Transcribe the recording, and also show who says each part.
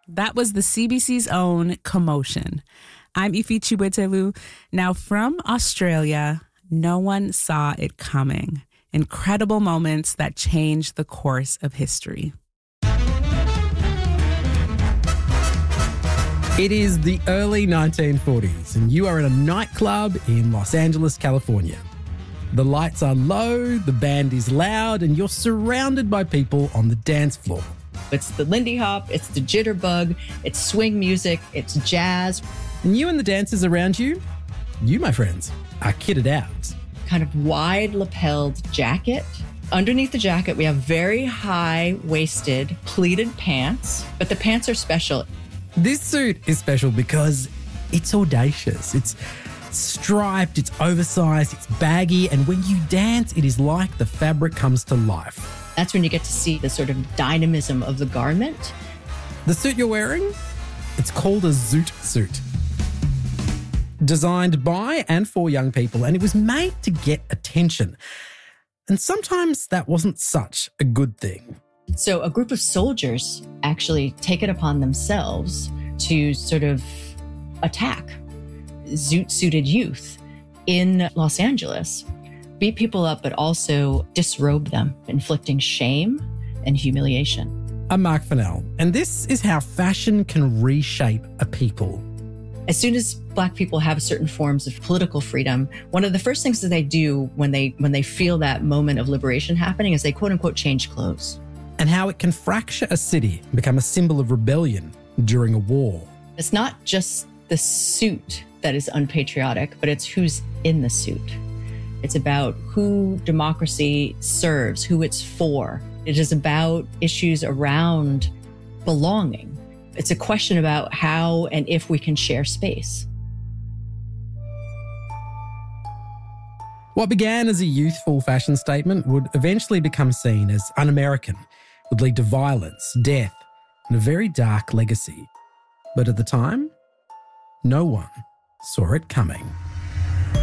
Speaker 1: That was the CBC's own Commotion. I'm Ifi Chiwetelu. Now from Australia, no one saw it coming. Incredible moments that changed the course of history.
Speaker 2: It is the early 1940s and you are in a nightclub in Los Angeles, California. The lights are low, the band is loud, and you're surrounded by people on the dance floor.
Speaker 3: It's the Lindy Hop, it's the jitterbug, it's swing music, it's jazz.
Speaker 2: And you and the dancers around you, my friends, are kitted out.
Speaker 3: Kind of wide lapelled jacket. Underneath the jacket, we have very high-waisted pleated pants, but the pants are special.
Speaker 2: This suit is special because it's audacious. It's striped, it's oversized, it's baggy, and when you dance, it is like the fabric comes to life.
Speaker 3: That's when you get to see the sort of dynamism of the garment.
Speaker 2: The suit you're wearing, it's called a zoot suit. Designed by and for young people, and it was made to get attention. And sometimes that wasn't such a good thing.
Speaker 3: So a group of soldiers actually take it upon themselves to sort of attack zoot-suited youth in Los Angeles. Beat people up, but also disrobe them, inflicting shame and humiliation.
Speaker 2: I'm Mark Fennell, and this is how fashion can reshape a people.
Speaker 3: As soon as Black people have certain forms of political freedom, one of the first things that they do when they feel that moment of liberation happening is they quote unquote change clothes.
Speaker 2: And how it can fracture a city, become a symbol of rebellion during a war.
Speaker 3: It's not just the suit that is unpatriotic, but it's who's in the suit. It's about who democracy serves, who it's for. It is about issues around belonging. It's a question about how and if we can share space.
Speaker 2: What began as a youthful fashion statement would eventually become seen as un-American, would lead to violence, death, and a very dark legacy. But at the time, no one saw it coming.